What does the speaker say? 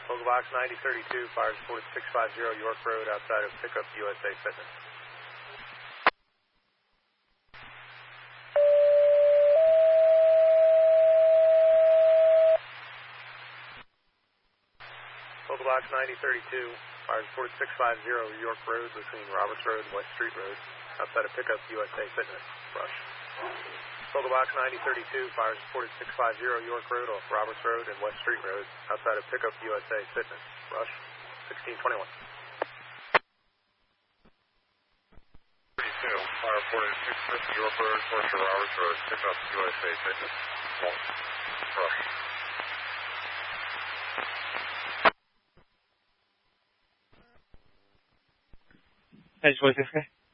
Local Box 9032, fires report 650 York Road outside of pickup USA Fitness. Local Box 9032, fires report 650 York Road between Roberts Road and West Street Road outside of pickup USA Fitness. Rush. Local Box 9032, fires reported 650 York Road off Roberts Road and West Street Road outside of pickup USA Fitness. Rush. 1621. 32, fire reported 650 York Road, portion of Roberts Road, pickup USA Fitness. Rush. Hey, voice okay?